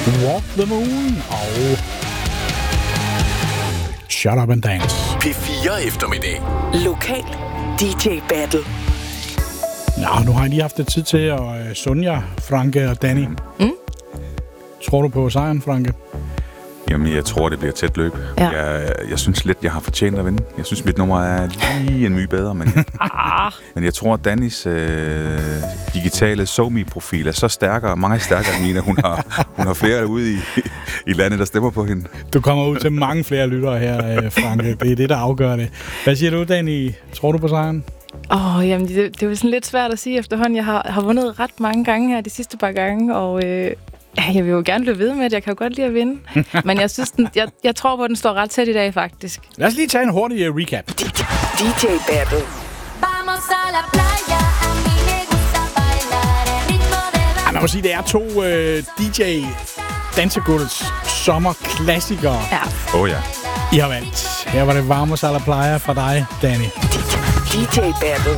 Walk the Moon og Shut Up and Dance. P4 eftermiddag. Lokal DJ Battle. Nå, nu har jeg lige haft det tid til at Sonja, Franke og Danny. Tror du på sejren, Franke? Jamen, jeg tror, det bliver tæt løb. Ja. Jeg synes lidt, jeg har fortjent at vinde. Jeg synes, mit nummer er lige en my bedre, men, men jeg tror, at Dannys digitale SoMe-profil er så stærkere, meget stærkere end mine. Hun har flere ude i landet, der stemmer på hende. Du kommer ud til mange flere lyttere her, Franke. Det er det, der afgør det. Hvad siger du, Danny? Tror du på sejren? Jamen, det er jo sådan lidt svært at sige efterhånden. Jeg har vundet ret mange gange her de sidste par gange, og jeg vil jo gerne blive ved med det. Jeg kan jo godt lide at vinde. Men jeg synes, jeg tror på, at den står ret tæt i dag, faktisk. Lad os lige tage en hurtig recap. DJ Battle. Vamos a la playa, a mí me gusta bailar el ritmo de la... Man må sige, det er to DJ Dansegulvets sommerklassikere, Ja. Ja. I har valgt. Her var det Vamos a la Playa fra dig, Danny. DJ Battle.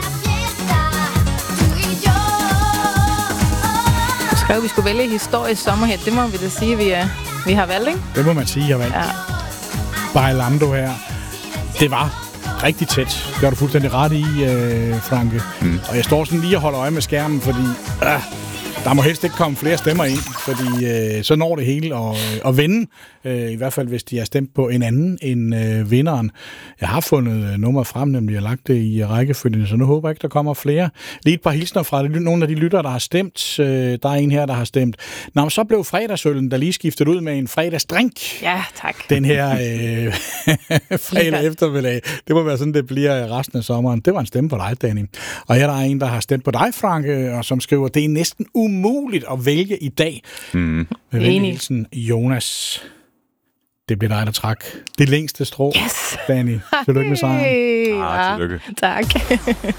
Du skrev, at vi skulle vælge historisk sommerhit. Det må vi da sige, vi har valgt, ikke? Det må man sige, jeg har valgt. Ja. Bailando her. Det var rigtig tæt. Det har du fuldstændig ret i, Franke. Og jeg står sådan lige og holder øje med skærmen, fordi der må helst ikke komme flere stemmer ind, fordi så når det hele at vinde. I hvert fald, hvis de har stemt på en anden end vinderen. Jeg har fundet nummer frem, nemlig jeg har lagt det i rækkefølgen, så nu håber jeg ikke, der kommer flere. Lige et par hilsner fra nogle af de lyttere, der har stemt. Der er en her, der har stemt. Nå, så blev fredagsøllen, der lige skiftet ud med en fredagsdrink. Ja, tak. Den her fredag eftermiddag. Det må være sådan, det bliver resten af sommeren. Det var en stemme på dig, Danny. Og her der er en, der har stemt på dig, Franke, og som skriver, det er næsten umuligt at vælge i dag. Med venligheden, Jonas. Det bliver dig, der trak det længste strå. Yes! Danny, tillykke med sejren. Tillykke. Tak.